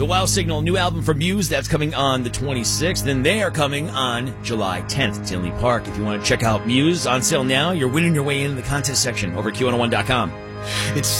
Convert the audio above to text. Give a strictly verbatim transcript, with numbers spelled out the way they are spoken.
The Wow Signal, new album from Muse, that's coming on the twenty-sixth. And they are coming on July tenth at Tinley Park. If you want to check out Muse, on sale now. You're winning your way into the contest section over at Q one oh one dot com. It's